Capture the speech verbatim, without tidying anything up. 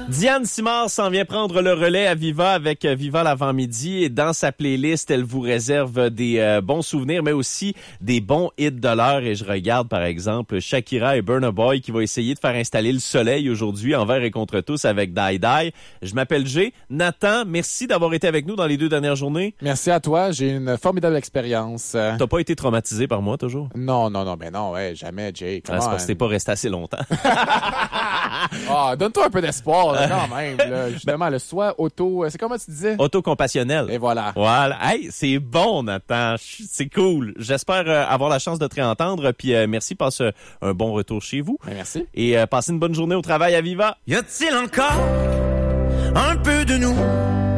Diane Simard s'en vient prendre le relais à Viva avec Viva l'avant-midi et dans sa playlist, elle vous réserve des euh, bons souvenirs mais aussi des bons hits de l'heure et je regarde par exemple Shakira et Burna Boy qui va essayer de faire installer le soleil aujourd'hui envers et contre tous avec Die Die. Je m'appelle Jay. Nathan, merci d'avoir été avec nous dans les deux dernières journées. Merci à toi, j'ai une formidable expérience. T'as pas été traumatisé par moi toujours? Non, non, non, ben non, ouais, jamais, Jay. Ah, c'est parce que t'es pas resté assez longtemps. Ah, donne-toi un peu d'espoir, là, quand même, là. Justement, le soin auto, c'est comment tu disais? Auto-compassionnel. Et voilà. Voilà. Hey, c'est bon, Nathan. C'est cool. J'espère euh, avoir la chance de te réentendre. Puis euh, merci, passe euh, un bon retour chez vous. Ben, merci. Et euh, passez une bonne journée au travail à Viva. Y a-t-il encore un peu de nous